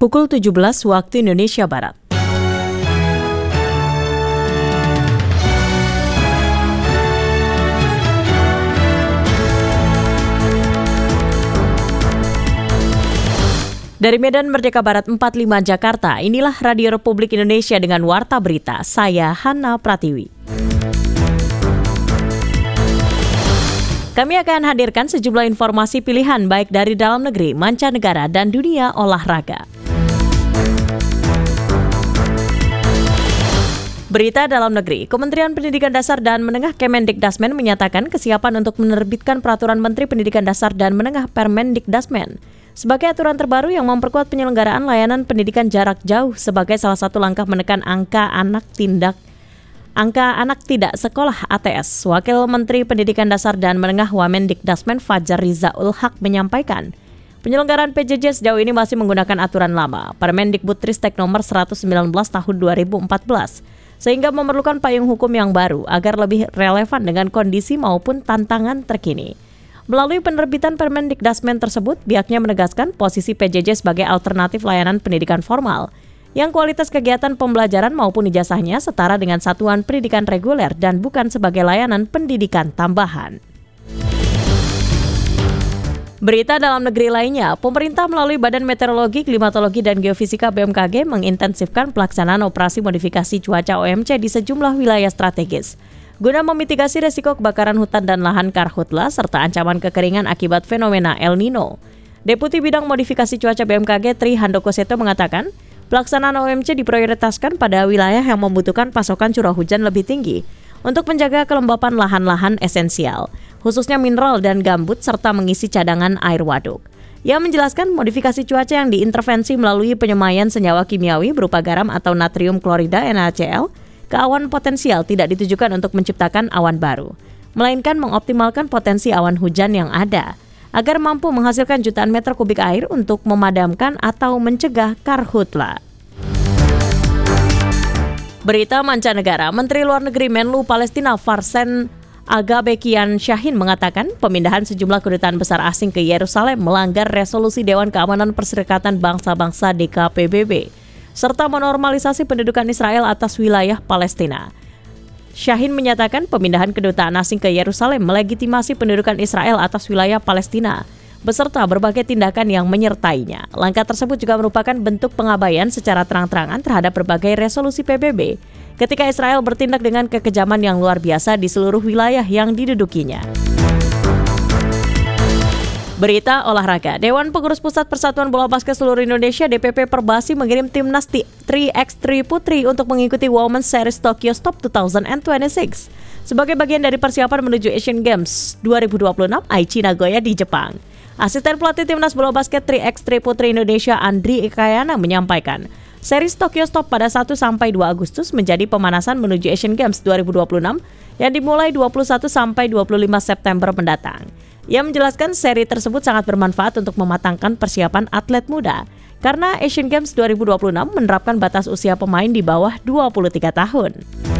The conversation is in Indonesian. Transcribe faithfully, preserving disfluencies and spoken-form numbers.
pukul tujuh belas waktu Indonesia Barat. Dari Medan Merdeka Barat empat puluh lima Jakarta, inilah Radio Republik Indonesia dengan Warta Berita. Saya Hana Pratiwi. Kami akan hadirkan sejumlah informasi pilihan baik dari dalam negeri, mancanegara, dan dunia olahraga. Berita dalam negeri, Kementerian Pendidikan Dasar dan Menengah Kemendikdasmen menyatakan kesiapan untuk menerbitkan Peraturan Menteri Pendidikan Dasar dan Menengah Permendikdasmen sebagai aturan terbaru yang memperkuat penyelenggaraan layanan pendidikan jarak jauh sebagai salah satu langkah menekan angka anak tindak angka anak tidak sekolah A T S. Wakil Menteri Pendidikan Dasar dan Menengah Wamendikdasmen Fajar Rizaul Haq menyampaikan, penyelenggaraan P J J sejauh ini masih menggunakan aturan lama, Permendikbudristek nomor seratus sembilan belas tahun dua ribu empat belas, sehingga memerlukan payung hukum yang baru agar lebih relevan dengan kondisi maupun tantangan terkini. Melalui penerbitan Permendikdasmen tersebut, pihaknya menegaskan posisi P J J sebagai alternatif layanan pendidikan formal, yang kualitas kegiatan pembelajaran maupun ijazahnya setara dengan satuan pendidikan reguler dan bukan sebagai layanan pendidikan tambahan. Berita dalam negeri lainnya, pemerintah melalui Badan Meteorologi, Klimatologi, dan Geofisika B M K G mengintensifkan pelaksanaan operasi modifikasi cuaca O M C di sejumlah wilayah strategis guna memitigasi resiko kebakaran hutan dan lahan karhutla serta ancaman kekeringan akibat fenomena El Nino. Deputi Bidang Modifikasi Cuaca B M K G Tri Handoko Seto mengatakan, pelaksanaan O M C diprioritaskan pada wilayah yang membutuhkan pasokan curah hujan lebih tinggi untuk menjaga kelembapan lahan-lahan esensial, khususnya mineral dan gambut serta mengisi cadangan air waduk. Ia menjelaskan modifikasi cuaca yang diintervensi melalui penyemaian senyawa kimiawi berupa garam atau natrium klorida N A C L ke awan potensial tidak ditujukan untuk menciptakan awan baru, melainkan mengoptimalkan potensi awan hujan yang ada, agar mampu menghasilkan jutaan meter kubik air untuk memadamkan atau mencegah karhutla. Berita mancanegara, Menteri Luar Negeri Menlu Palestina Farsen Agabekian Shahin mengatakan pemindahan sejumlah kedutaan besar asing ke Yerusalem melanggar resolusi Dewan Keamanan Perserikatan Bangsa-Bangsa D K P B B, serta menormalisasi pendudukan Israel atas wilayah Palestina. Shahin menyatakan pemindahan kedutaan asing ke Yerusalem melegitimasi pendudukan Israel atas wilayah Palestina, beserta berbagai tindakan yang menyertainya. Langkah tersebut juga merupakan bentuk pengabaian secara terang-terangan terhadap berbagai resolusi P B B, ketika Israel bertindak dengan kekejaman yang luar biasa di seluruh wilayah yang didudukinya. Berita olahraga, Dewan Pengurus Pusat Persatuan Bola Basket Seluruh Indonesia D P P Perbasi mengirim timnas tiga by tiga Putri untuk mengikuti Women's Series Tokyo Stop dua ribu dua puluh enam sebagai bagian dari persiapan menuju Asian Games dua ribu dua puluh enam Aichi Nagoya di Jepang. Asisten pelatih timnas bola basket tiga by tiga Putri Indonesia Andri Ekayana menyampaikan, series Tokyo Stop pada satu sampai dua Agustus menjadi pemanasan menuju Asian Games dua ribu dua puluh enam yang dimulai dua puluh satu sampai dua puluh lima September mendatang. Ia menjelaskan seri tersebut sangat bermanfaat untuk mematangkan persiapan atlet muda, karena Asian Games dua ribu dua puluh enam menerapkan batas usia pemain di bawah dua puluh tiga tahun.